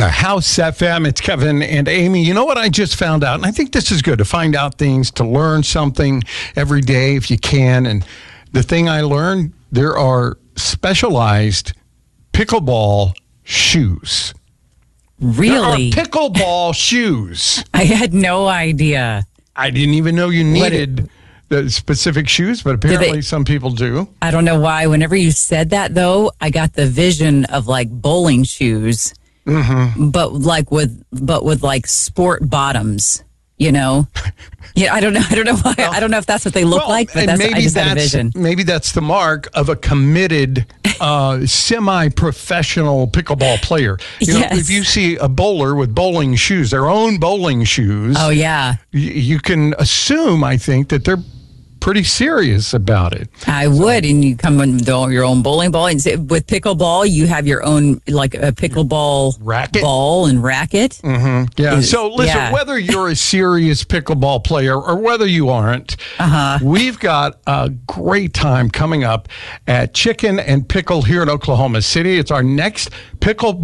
The House FM. It's Kevin and Amy. You know what I just found out? And I think this is good to find out things, to learn something every day if you can. And the thing I learned, there are specialized pickleball shoes. Really? There are pickleball shoes. I had no idea. I didn't even know you needed the specific shoes, but apparently some people do. I don't know why. Whenever you said that, though, I got the vision of like bowling shoes. Mm-hmm. But with like sport bottoms, you know. Yeah, I don't know why. Well, I don't know if that's what they look like, but I just had a vision. Maybe that's the mark of a committed, semi-professional pickleball player. You know, if you see a bowler with bowling shoes, their own bowling shoes. Oh yeah, you can assume, I think, that they're pretty serious about it. I would, and you come with your own bowling ball. And with pickleball, you have your own, like a pickleball racket, ball and racket. Mm-hmm. Yeah. So listen, whether you're a serious pickleball player or whether you aren't, we've got a great time coming up at Chicken and Pickle here in Oklahoma City. It's our next pickleball